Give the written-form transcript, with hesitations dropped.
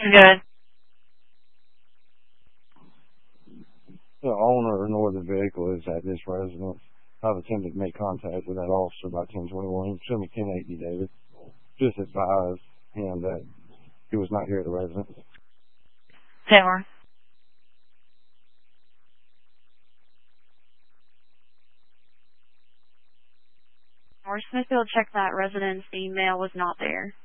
Good. The owner nor the vehicle is at this residence. I've attempted to make contact with that officer by 1021. Show me 1080, David. Just advise him that he was not here at the residence. Taylor. Or Smithfield checked that residence. The email was not there.